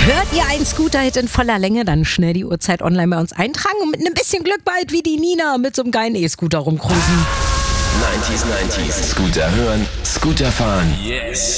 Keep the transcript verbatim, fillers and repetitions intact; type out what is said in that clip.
Hört ihr einen Scooter-Hit in voller Länge, dann schnell die Uhrzeit online bei uns eintragen und mit ein bisschen Glück bald wie die Nina mit so einem geilen E-Scooter rumcruisen. neunziger neunzig Scooter hören, Scooter fahren. Yes.